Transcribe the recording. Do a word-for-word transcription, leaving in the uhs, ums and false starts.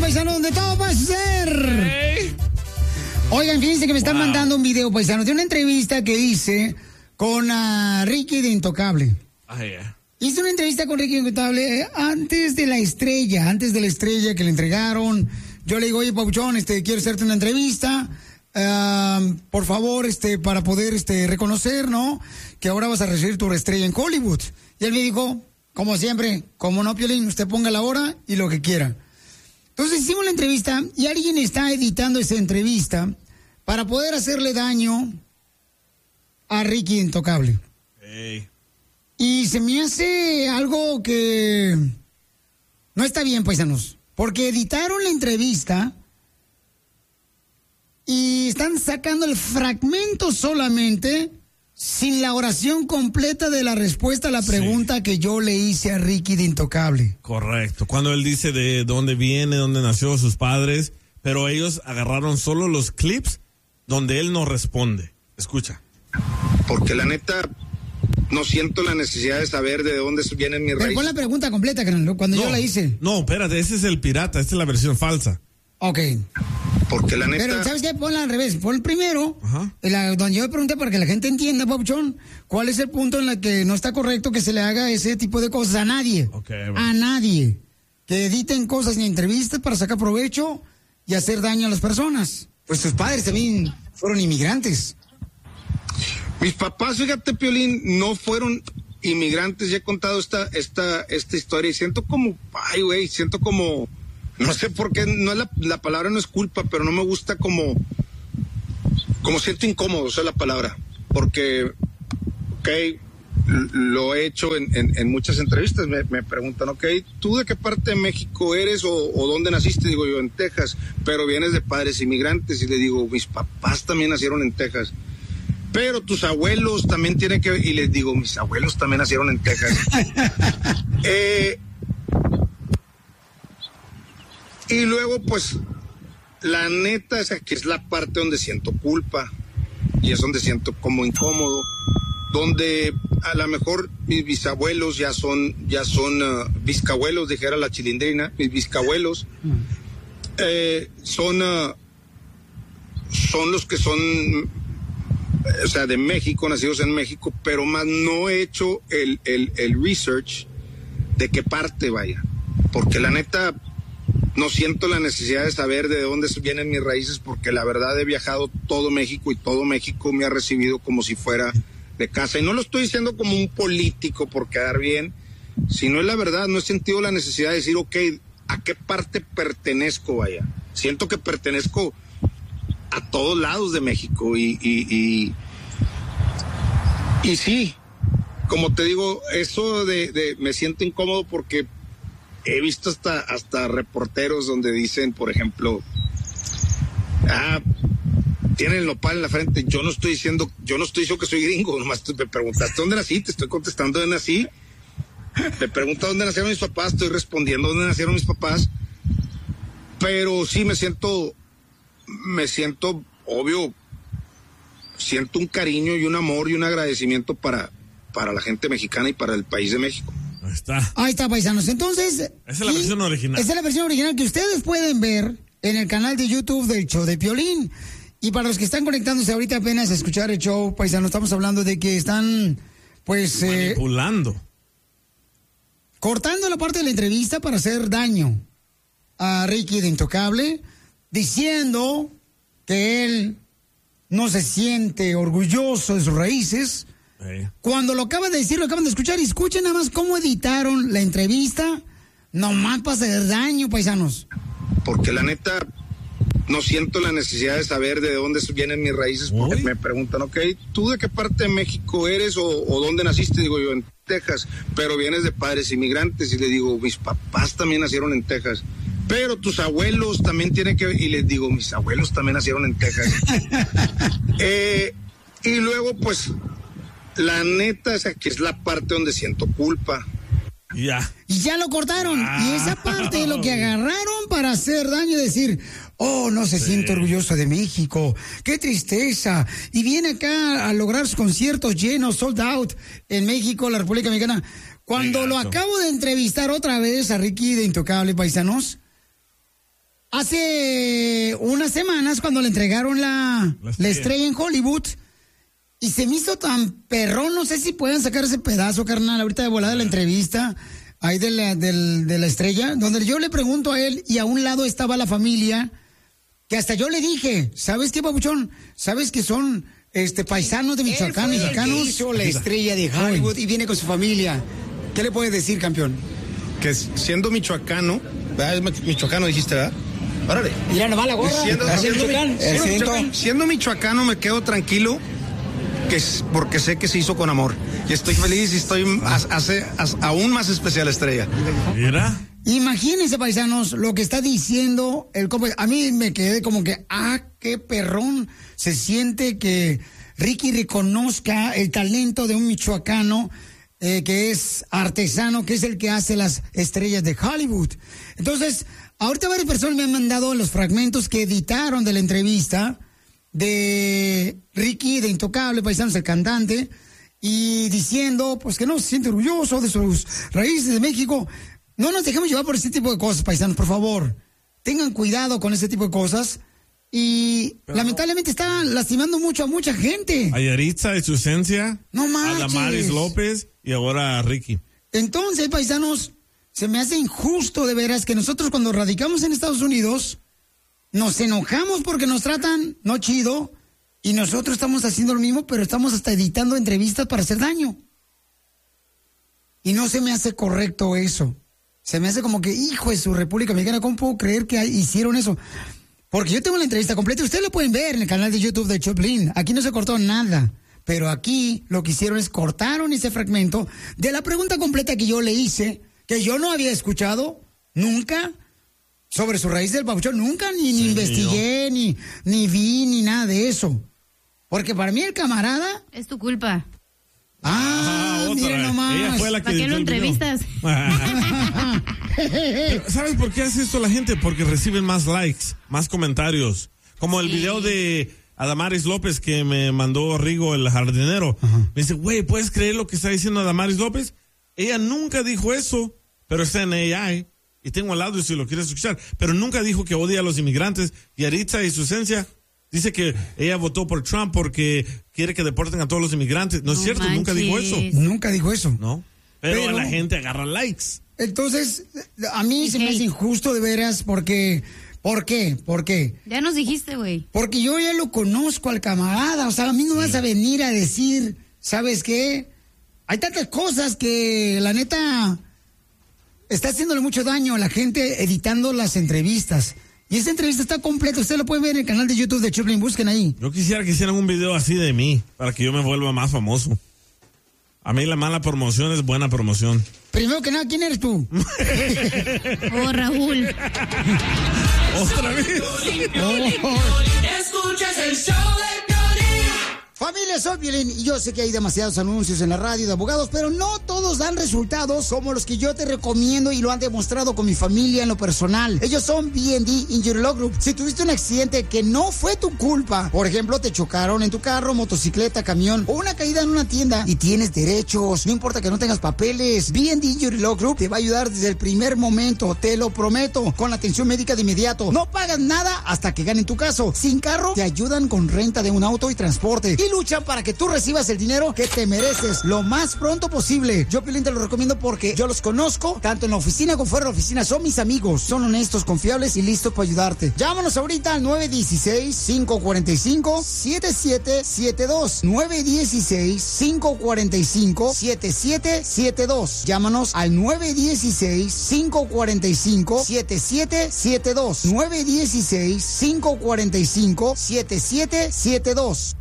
paisano, donde todo va a suceder. Hey. Oigan, fíjense que me están wow. mandando un video, paisano, de una entrevista que hice con uh, Ricky de Intocable. Ah, yeah. Hice una entrevista con Ricky de Intocable antes de la estrella, antes de la estrella que le entregaron. Yo le digo, oye, Papuchón, este, quiero hacerte una entrevista. Uh, por favor, este, para poder este, reconocer, ¿no? Que ahora vas a recibir tu estrella en Hollywood. Y él me dijo, como siempre, como no, Piolín, usted ponga la hora y lo que quiera. Entonces hicimos la entrevista y alguien está editando esa entrevista para poder hacerle daño a Ricky Intocable. Hey. Y se me hace algo que no está bien, paisanos, porque editaron la entrevista y están sacando el fragmento solamente sin la oración completa de la respuesta a la pregunta sí. que yo le hice a Ricky de Intocable. Correcto. Cuando él dice de dónde viene, dónde nació, sus padres, pero ellos agarraron solo los clips donde él no responde. Escucha. Porque la neta, no siento la necesidad de saber de dónde vienen mis raíces. Pero pon la pregunta completa, carnal, cuando no, yo la hice. No, espérate, ese es el pirata, esta es la versión falsa. Ok. Porque la neta... Pero, ¿sabes qué? Ponla al revés. Pon el primero, la, donde yo le pregunté para que la gente entienda, Papuchón, cuál es el punto en el que no está correcto que se le haga ese tipo de cosas a nadie. Okay, bueno. A nadie. Que editen cosas en entrevistas para sacar provecho y hacer daño a las personas. Pues tus padres también fueron inmigrantes. Mis papás, fíjate, Piolín, no fueron inmigrantes. Ya he contado esta, esta, esta historia y siento como... Ay, güey, siento como... No sé por qué, no es la, la palabra no es culpa, pero no me gusta como, como siento incómodo, esa es la palabra, porque, ok, lo he hecho en, en, en muchas entrevistas, me, me preguntan, ok, ¿tú de qué parte de México eres o, o dónde naciste? Digo yo, en Texas, pero vienes de padres inmigrantes, y le digo, mis papás también nacieron en Texas, pero tus abuelos también tienen que, y les digo, mis abuelos también nacieron en Texas. eh... Y luego, pues, la neta es que es la parte donde siento culpa y es donde siento como incómodo, donde a lo mejor mis bisabuelos ya son, ya son uh, biscabuelos, dijera la chilindrina, mis biscabuelos, eh, son, uh, son los que son, o sea, de México, nacidos en México, pero más no he hecho el, el, el research de qué parte vaya, porque la neta... No siento la necesidad de saber de dónde vienen mis raíces porque la verdad he viajado todo México y todo México me ha recibido como si fuera de casa. Y no lo estoy diciendo como un político por quedar bien, sino es la verdad, no he sentido la necesidad de decir, ok, ¿a qué parte pertenezco, vaya? Siento que pertenezco a todos lados de México y, y, y, y sí, como te digo, eso de, de me siento incómodo porque... He visto hasta, hasta reporteros donde dicen, por ejemplo, ah, tienen nopal en la frente. Yo no estoy diciendo, yo no estoy diciendo que soy gringo, nomás me preguntaste dónde nací, te estoy contestando dónde nací. Me pregunta dónde nacieron mis papás, estoy respondiendo dónde nacieron mis papás. Pero sí me siento, me siento, obvio, siento un cariño y un amor y un agradecimiento para, para la gente mexicana y para el país de México. Ahí está. Ahí está, paisanos. Entonces... Esa es la versión original. Esa es la versión original que ustedes pueden ver en el canal de YouTube del show de Piolín. Y para los que están conectándose ahorita apenas a escuchar el show, paisanos, estamos hablando de que están, pues... Manipulando. Eh, cortando la parte de la entrevista para hacer daño a Ricky de Intocable, diciendo que él no se siente orgulloso de sus raíces... Sí. Cuando lo acaban de decir, lo acaban de escuchar, y escuchen nada más cómo editaron la entrevista, nomás para hacer daño, paisanos. Porque la neta, no siento la necesidad de saber de dónde vienen mis raíces, porque Uy. me preguntan, ok, ¿tú de qué parte de México eres o, o dónde naciste? Digo yo, en Texas, pero vienes de padres inmigrantes, y le digo, mis papás también nacieron en Texas. Pero tus abuelos también tienen que... Y les digo, mis abuelos también nacieron en Texas. eh, y luego, pues... La neta es que es la parte donde siento culpa. Ya. Yeah. Y ya lo cortaron. Wow. Y esa parte es lo que agarraron para hacer daño y decir, oh, no se sí. siente orgulloso de México. Qué tristeza. Y viene acá a lograr sus conciertos llenos, sold out, en México, la República Mexicana. Cuando lo acabo de entrevistar otra vez a Ricky de Intocable, paisanos, hace unas semanas cuando le entregaron la, la, estrella. la estrella en Hollywood, y se me hizo tan perrón, no sé si pueden sacar ese pedazo, carnal, ahorita de volada de la entrevista, ahí de la, de, de la estrella, donde yo le pregunto a él, y a un lado estaba la familia, que hasta yo le dije, ¿sabes qué, papuchón? ¿Sabes que son este paisanos de Michoacán, mexicanos? Hizo la estrella de Hollywood y viene con su familia. ¿Qué le puedes decir, campeón? Que siendo michoacano, ¿verdad? Michoacano dijiste, ¿verdad? Órale. Mira, nomás la gorra. Siendo, siendo, siendo, siendo, siendo michoacano me quedo tranquilo, que es porque sé que se hizo con amor. Y estoy feliz y estoy hace aún más especial estrella. Mira. Imagínense, paisanos, lo que está diciendo el compa. A mí me quedé como que, ah, qué perrón se siente que Ricky reconozca el talento de un michoacano eh, que es artesano, que es el que hace las estrellas de Hollywood. Entonces, ahorita varias personas me han mandado los fragmentos que editaron de la entrevista de Ricky, de Intocable, paisanos, el cantante, y diciendo, pues, que no se siente orgulloso de sus raíces de México. No nos dejemos llevar por este tipo de cosas, paisanos, por favor. Tengan cuidado con ese tipo de cosas. Y pero lamentablemente está lastimando mucho a mucha gente. A Yaritza y su esencia. No manches. A Damaris López y ahora a Ricky. Entonces, paisanos, se me hace injusto de veras que nosotros cuando radicamos en Estados Unidos nos enojamos porque nos tratan no chido y nosotros estamos haciendo lo mismo, pero estamos hasta editando entrevistas para hacer daño. Y no se me hace correcto eso. Se me hace como que, hijo de su República Mexicana, ¿cómo puedo creer que hicieron eso? Porque yo tengo la entrevista completa, ustedes la pueden ver en el canal de YouTube de Choplin. Aquí no se cortó nada, pero aquí lo que hicieron es cortaron ese fragmento de la pregunta completa que yo le hice, que yo no había escuchado nunca sobre su raíz del papuchón, nunca ni, ni sí, investigué, ni, ni vi, ni nada de eso. Porque para mí el camarada... Es tu culpa. Ah, ah mira nomás. Ella fue la que ¿Para qué lo entrevistas? ¿Sabes por qué hace esto la gente? Porque reciben más likes, más comentarios. Como el sí. video de Adamaris López que me mandó Rigo, el jardinero. Uh-huh. Me dice, güey, ¿puedes creer lo que está diciendo Adamaris López? Ella nunca dijo eso, pero está en A I. Y tengo al lado si lo quieres escuchar. Pero nunca dijo que odia a los inmigrantes. Y Yaritza y su esencia... Dice que ella votó por Trump porque quiere que deporten a todos los inmigrantes. No es no cierto, manches. Nunca dijo eso. Nunca dijo eso. No. Pero, pero la gente agarra likes. Entonces, a mí okay. se me hace injusto de veras porque... ¿Por qué? ¿Por qué? Ya nos dijiste, güey. Porque yo ya lo conozco al camarada. O sea, a mí no sí. vas a venir a decir, ¿sabes qué? Hay tantas cosas que la neta está haciéndole mucho daño a la gente editando las entrevistas. Y esa entrevista está completa, usted lo puede ver en el canal de YouTube de Choplin, busquen ahí. Yo quisiera que hicieran un video así de mí, para que yo me vuelva más famoso. A mí la mala promoción es buena promoción. Primero que nada, ¿quién eres tú? Oh, Raúl. ¿Otra vez? Oh. Escuchas el show de Piolín. Familia, soy Piolín y yo sé que hay demasiados anuncios en la radio de abogados, pero no todos dan resultados como los que yo te recomiendo y lo han demostrado con mi familia en lo personal. Ellos son B and D Injury Law Group. Si tuviste un accidente que no fue tu culpa, por ejemplo, te chocaron en tu carro, motocicleta, camión o una caída en una tienda y tienes derechos, no importa que no tengas papeles, B and D Injury Law Group te va a ayudar desde el primer momento, te lo prometo, con atención médica de inmediato. No pagas nada hasta que ganen tu caso. Sin carro, te ayudan con renta de un auto y transporte. Y luchan para que tú recibas el dinero que te mereces lo más pronto posible. Yo, Piolín, te lo recomiendo porque yo los conozco, tanto en la oficina como fuera de la oficina. Son mis amigos, son honestos, confiables y listos para ayudarte. Llámanos ahorita al nueve uno seis, cinco cuatro cinco, siete siete siete dos. nueve uno seis, cinco cuatro cinco, siete siete siete dos. Llámanos al nueve uno seis, cinco cuatro cinco, siete siete siete dos. nueve uno seis, cinco cuatro cinco, siete siete siete dos.